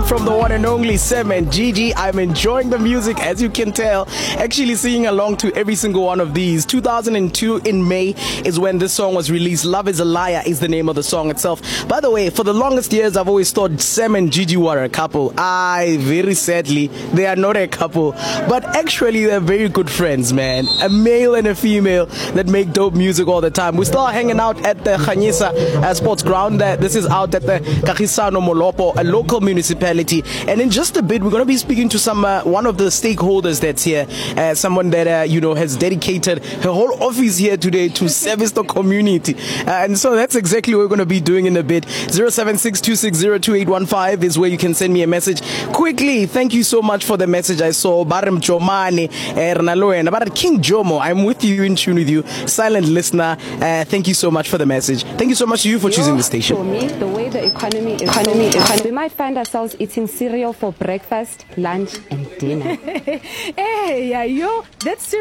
from the one and only Sam and Gigi. I'm enjoying the music, as you can tell. Actually singing along to every single one of these. 2002 in May is when this song was released. Love is a Liar is the name of the song itself. By the way, for the longest years, I've always thought Sam and Gigi were a couple. Very sadly, they are not a couple. But actually, they're very good friends, man. A male and a female that make dope music all the time. We're still hanging out at the Khanyisa Sports Ground. This is out at the Kagisano Molopo, a local municipality. And in just a bit, we're going to be speaking to one of the stakeholders that's here. Someone that, has dedicated her whole office here today to service the community. And so that's exactly what we're going to be doing in a bit. 0762602815 is where you can send me a message. Quickly, thank you so much for the message I saw. Baram Jomane, Ernaloen, about King Jomo. I'm with you, in tune with you. Silent listener, thank you so much for the message. Thank you so much to you for choosing the station. For me, the way the economy is, we might find ourselves eating cereal for breakfast, lunch, and dinner. Hey, that's